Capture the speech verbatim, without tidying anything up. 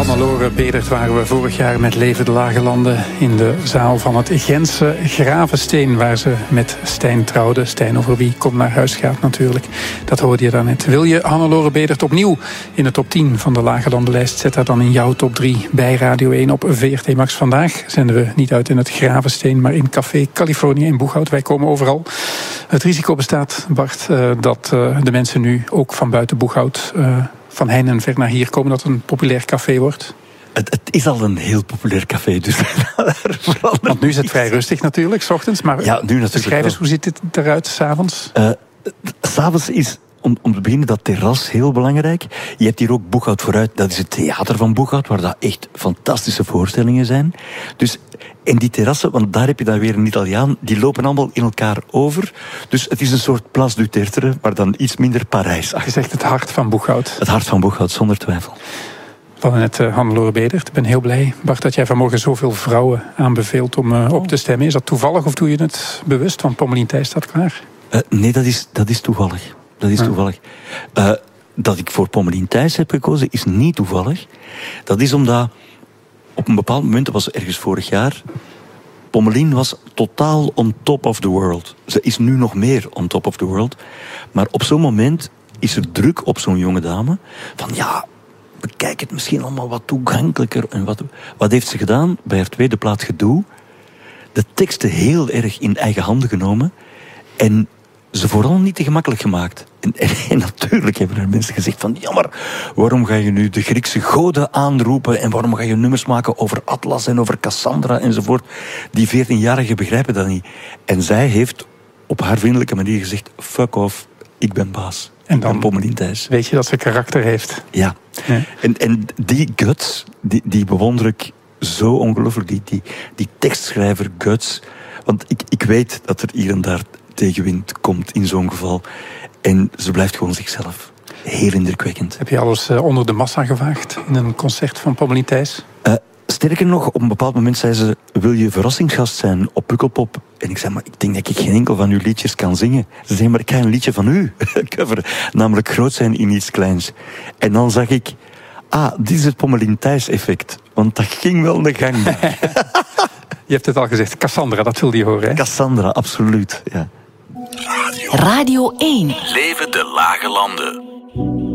Hannelore Bedert waren we vorig jaar met Leven de Lage Landen in de zaal van het Gentse Gravensteen, waar ze met Stijn trouwde. Stijn over wie Kom naar huis gaat natuurlijk. Dat hoorde je daarnet. Wil je Hannelore Bedert opnieuw in de top tien van de Lage Landenlijst? Zet haar dan in jouw top drie bij Radio één op V R T Max. Vandaag zenden we niet uit in het Gravensteen, maar in Café Californië in Boeghout. Wij komen overal. Het risico bestaat, Bart, dat de mensen nu ook van buiten Boeghout, van heijn en ver naar hier komen, dat het een populair café wordt? Het, het is al een heel populair café, dus want nu is het vrij rustig natuurlijk, 's ochtends. Maar ja, nu natuurlijk beschrijf eens, hoe ziet dit eruit 's avonds? Uh, 's avonds is, om, om te beginnen, dat terras heel belangrijk. Je hebt hier ook Boeghout Vooruit, dat is het theater van Boeghout, waar dat echt fantastische voorstellingen zijn. Dus, en die terrassen, want daar heb je dan weer een Italiaan, die lopen allemaal in elkaar over. Dus het is een soort Place du Tertre, maar dan iets minder Parijs. Het is echt het hart van Boeghout. Het hart van Boeghout, zonder twijfel. We hadden net uh, Hannelore Bedert. Ik ben heel blij, Bart, dat jij vanmorgen zoveel vrouwen aanbeveelt om uh, op te stemmen. Is dat toevallig of doe je het bewust? Want Pommelien Thijs staat klaar. Uh, nee, dat is, dat is toevallig. Dat is ja. toevallig. Uh, dat ik voor Pommelien Thijs heb gekozen is niet toevallig. Dat is omdat op een bepaald moment, dat was ergens vorig jaar, Pommelien was totaal on top of the world. Ze is nu nog meer on top of the world. Maar op zo'n moment is er druk op zo'n jonge dame. Van ja, bekijk het misschien allemaal wat toegankelijker. En wat, wat heeft ze gedaan? Bij haar tweede plaat Gedoe. De teksten heel erg in eigen handen genomen. En ze vooral niet te gemakkelijk gemaakt. En, en, en natuurlijk hebben er mensen gezegd van, ja, maar waarom ga je nu de Griekse goden aanroepen en waarom ga je nummers maken over Atlas en over Cassandra enzovoort? Die veertienjarigen begrijpen dat niet. En zij heeft op haar vriendelijke manier gezegd, fuck off, ik ben baas. En dan Pommelien Thijs. Weet je dat ze karakter heeft. Ja. ja. En, en die guts, die, die bewonder ik zo ongelooflijk. Die, die, die tekstschrijver guts. Want ik, ik weet dat er hier en daar tegenwind komt in zo'n geval. En ze blijft gewoon zichzelf. Heel indrukwekkend. Heb je alles uh, onder de massa gevaagd in een concert van Pommelien Thijs? Uh, sterker nog, op een bepaald moment zei ze, wil je verrassingsgast zijn op Pukkelpop? En ik zei, maar ik denk dat ik geen enkel van uw liedjes kan zingen. Ze zei, maar ik ga een liedje van u cover. Namelijk Groot zijn in iets kleins. En dan zag ik, ah, dit is het Pommelien Thijs effect. Want dat ging wel de gang. Je hebt het al gezegd, Cassandra, dat wilde je horen, hè? Cassandra, absoluut, ja. Radio, Radio één. Leven de Lage Landen.